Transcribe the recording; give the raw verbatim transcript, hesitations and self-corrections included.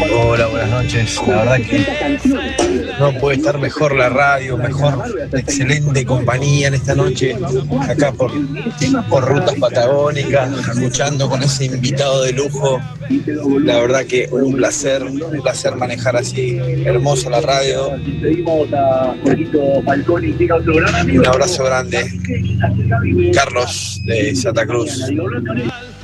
Hola, buenas noches. La verdad que no puede estar mejor la radio, mejor, excelente compañía en esta noche, acá por, por Rutas Patagónicas, escuchando con ese invitado de lujo. La verdad que un placer, un placer manejar así, hermosa la radio. Un abrazo grande. Carlos de Santa Cruz.